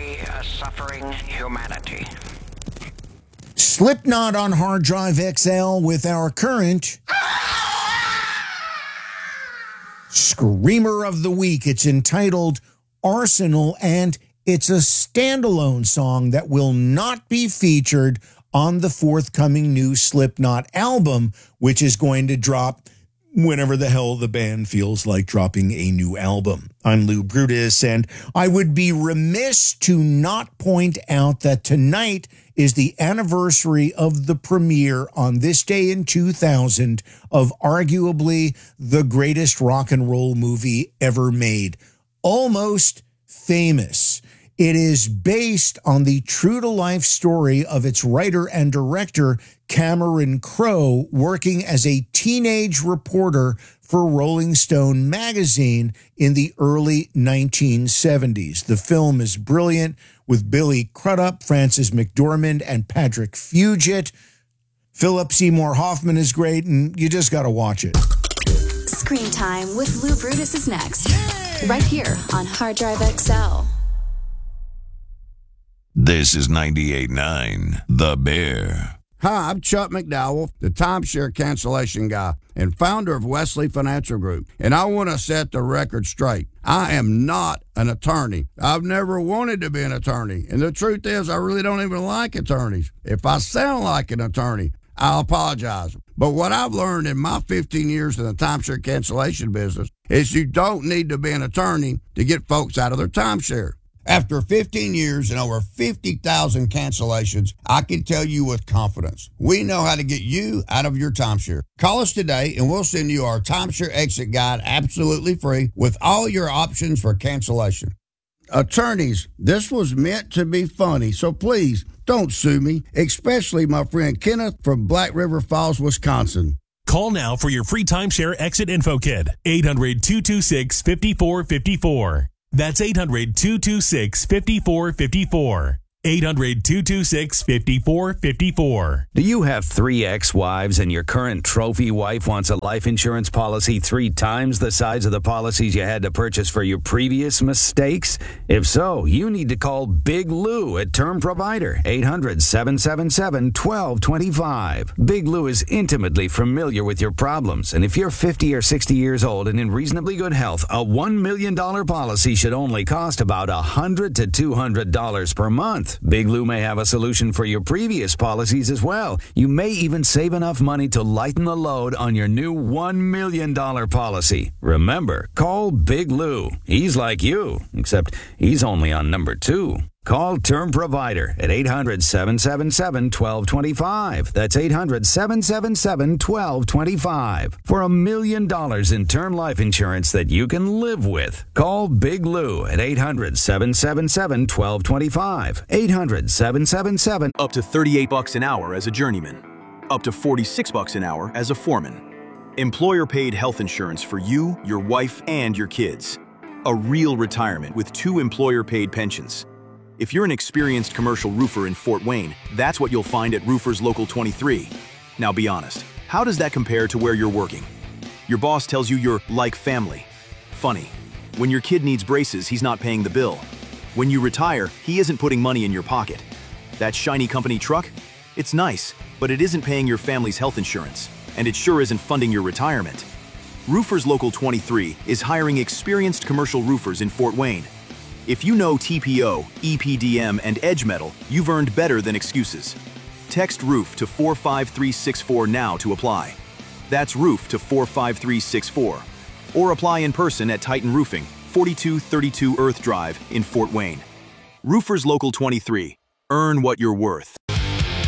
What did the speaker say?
free a suffering humanity. Slipknot on Hard Drive XL with our current Screamer of the Week. It's entitled Arsenal, and it's a standalone song that will not be featured on the forthcoming new Slipknot album, which is going to drop whenever the hell the band feels like dropping a new album. I'm Lou Brutus, and I would be remiss to not point out that tonight is the anniversary of the premiere on this day in 2000 of arguably the greatest rock and roll movie ever made, Almost Famous. It is based on the true-to-life story of its writer and director, Cameron Crowe, working as a teenage reporter for Rolling Stone magazine in the early 1970s. The film is brilliant, with Billy Crudup, Frances McDormand, and Patrick Fugit. Philip Seymour Hoffman is great, and you just got to watch it. Screen Time with Lou Brutus is next, right here on Hard Drive XL. This is 98.9 The Bear. Hi, I'm Chuck McDowell, the timeshare cancellation guy and founder of Wesley Financial Group, and I want to set the record straight. I am not an attorney. I've never wanted to be an attorney, and the truth is I really don't even like attorneys. If I sound like an attorney, I'll apologize. But what I've learned in my 15 years in the timeshare cancellation business is you don't need to be an attorney to get folks out of their timeshare. After 15 years and over 50,000 cancellations, I can tell you with confidence, we know how to get you out of your timeshare. Call us today and we'll send you our timeshare exit guide absolutely free with all your options for cancellation. Attorneys, this was meant to be funny, so please don't sue me, especially my friend Kenneth from Black River Falls, Wisconsin. Call now for your free timeshare exit info kit. 800-226-5454. That's 800-226-5454. 800-226-5454. Do you have 3 ex-wives and your current trophy wife wants a life insurance policy 3 times the size of the policies you had to purchase for your previous mistakes? If so, you need to call Big Lou at Term Provider, 800-777-1225. Big Lou is intimately familiar with your problems, and if you're 50 or 60 years old and in reasonably good health, a $1 million policy should only cost about $100 to $200 per month. Big Lou may have a solution for your previous policies as well. You may even save enough money to lighten the load on your new $1 million policy. Remember, call Big Lou. He's like you, except he's only on number 2. Call Term Provider at 800-777-1225. That's 800-777-1225 for $1 million in term life insurance that you can live with. Call Big Lou at 800-777-1225. 800-777. Up to $38 an hour as a journeyman. Up to $46 an hour as a foreman. Employer-paid health insurance for you, your wife, and your kids. A real retirement with 2 employer-paid pensions. If you're an experienced commercial roofer in Fort Wayne, that's what you'll find at Roofers Local 23. Now be honest, how does that compare to where you're working? Your boss tells you you're like family. Funny. When your kid needs braces, he's not paying the bill. When you retire, he isn't putting money in your pocket. That shiny company truck? It's nice, but it isn't paying your family's health insurance, and it sure isn't funding your retirement. Roofers Local 23 is hiring experienced commercial roofers in Fort Wayne. If you know TPO, EPDM, and Edge Metal, you've earned better than excuses. Text ROOF to 45364 now to apply. That's ROOF to 45364. Or apply in person at Titan Roofing, 4232 Earth Drive in Fort Wayne. Roofers Local 23. Earn what you're worth.